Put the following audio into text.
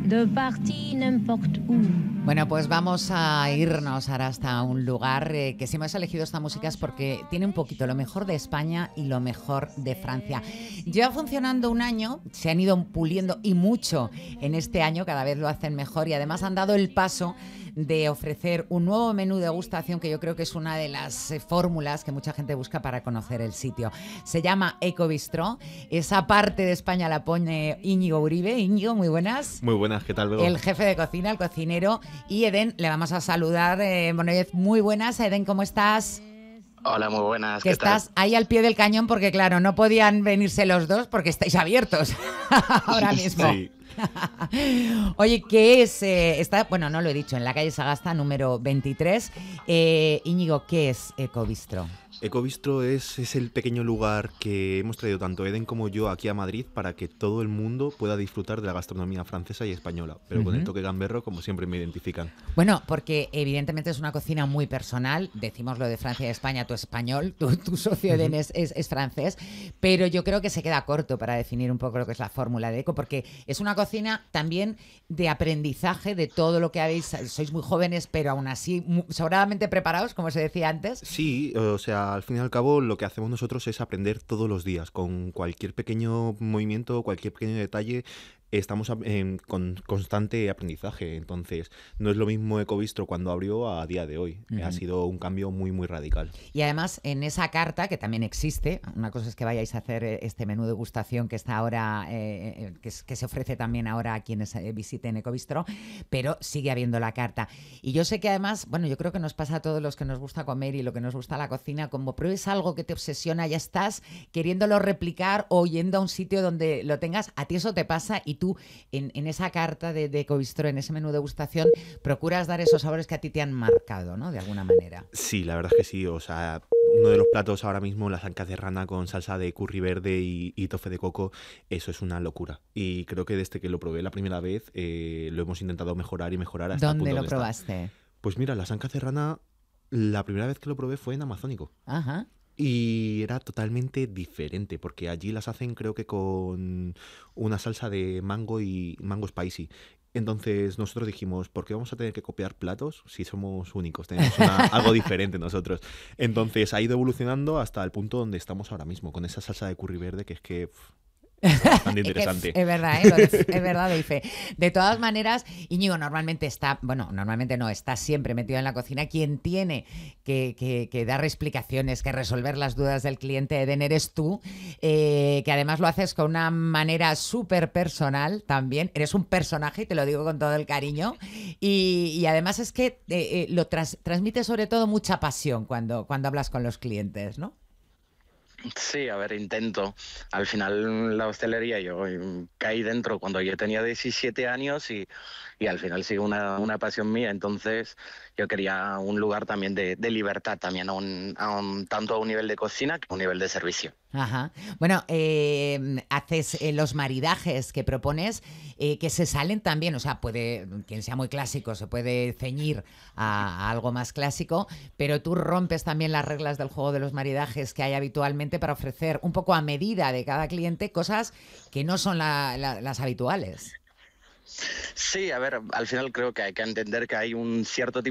de partie n'importe où. Bueno, pues vamos a irnos ahora hasta un lugar que si hemos elegido esta música es porque tiene un poquito lo mejor de España y lo mejor de Francia. Lleva funcionando un año, se han ido puliendo y mucho en este año, cada vez lo hacen mejor y además han dado el paso de ofrecer un nuevo menú de degustación que yo creo que es una de las fórmulas que mucha gente busca para conocer el sitio. Se llama Ecobistro. Esa parte de España la pone Íñigo Uribe. Íñigo, muy buenas. Muy buenas, ¿qué tal, Bego? El jefe de cocina, el cocinero. Y Eden, le vamos a saludar. Muy buenas. Eden, ¿cómo estás? Hola, muy buenas. Que ¿Qué estás tal? ahí al pie del cañón porque, claro, no podían venirse los dos porque estáis abiertos ahora mismo. Sí. Oye, ¿qué es? Bueno, no lo he dicho, en la calle Sagasta, número 23. Íñigo, ¿qué es Ecobistro? Ecobistro es el pequeño lugar que hemos traído tanto Eden como yo aquí a Madrid para que todo el mundo pueda disfrutar de la gastronomía francesa y española, pero con el toque gamberro, como siempre me identifican. Bueno, porque evidentemente es una cocina muy personal, decimos lo de Francia y España, tú español, tu socio Eden es francés, pero yo creo que se queda corto para definir un poco lo que es la fórmula de Eco, porque es una cocina también de aprendizaje de todo lo que sois muy jóvenes, pero aún así sobradamente preparados, como se decía antes. Sí, o sea, al fin y al cabo lo que hacemos nosotros es aprender todos los días, con cualquier pequeño movimiento, cualquier pequeño detalle. Estamos con constante aprendizaje, entonces no es lo mismo Ecobistro cuando abrió a día de hoy. Ha sido un cambio muy, muy radical. Y además en esa carta, que también existe, una cosa es que vayáis a hacer este menú de degustación que está ahora, que se ofrece también ahora a quienes visiten Ecobistro, pero sigue habiendo la carta. Y yo sé que además, bueno, yo creo que nos pasa a todos los que nos gusta comer y lo que nos gusta la cocina, como pruebes algo que te obsesiona, ya estás queriéndolo replicar o yendo a un sitio donde lo tengas, a ti eso te pasa y tú en esa carta de Ecobistro, en ese menú de degustación, procuras dar esos sabores que a ti te han marcado, ¿no? De alguna manera. Sí, la verdad es que sí, o sea, uno de los platos ahora mismo, las ancas de rana con salsa de curry verde y tofe de coco, eso es una locura. Y creo que desde que lo probé la primera vez, lo hemos intentado mejorar y mejorar hasta el punto ¿Dónde lo donde probaste? está. Pues mira, las ancas de rana, la primera vez que lo probé fue en Amazónico. Ajá. Y era totalmente diferente, porque allí las hacen creo que con una salsa de mango y mango spicy. Entonces nosotros dijimos, ¿por qué vamos a tener que copiar platos si somos únicos? Tenemos algo diferente nosotros. Entonces ha ido evolucionando hasta el punto donde estamos ahora mismo, con esa salsa de curry verde que es que... es bastante interesante. Es verdad, ¿eh? Es verdad, doy fe. De todas maneras, Íñigo normalmente está siempre metido en la cocina. Quien tiene que dar explicaciones, que resolver las dudas del cliente, Eden, eres tú, que además lo haces con una manera súper personal también. Eres un personaje, y te lo digo con todo el cariño. Y además es que lo transmite sobre todo mucha pasión cuando hablas con los clientes, ¿no? Sí, a ver, intento. Al final la hostelería yo caí dentro cuando yo tenía 17 años y al final sigue una pasión mía. Entonces yo quería un lugar también de libertad, también tanto a un nivel de cocina como a un nivel de servicio. Ajá. Bueno, haces los maridajes que propones que se salen también, o sea, quien sea muy clásico se puede ceñir a algo más clásico, pero tú rompes también las reglas del juego de los maridajes que hay habitualmente para ofrecer un poco a medida de cada cliente cosas que no son las habituales. Sí, a ver, al final creo que hay que entender que hay un cierto tipo